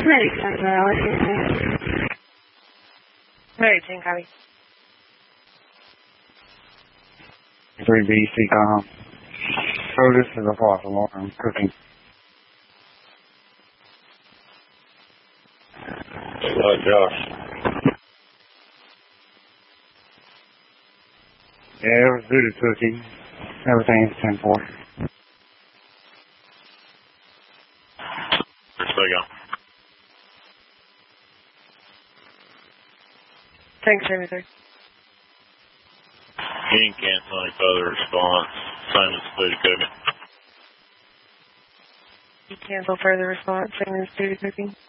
Hey, 10 copy. 3BC, so this is a false alarm cooking. Josh. Yeah, it was due to cooking. Everything's 10-4. Where's they go? Thanks, 73. He didn't cancel any further response. Same as food cooking. You cancel further response, same as food cooking.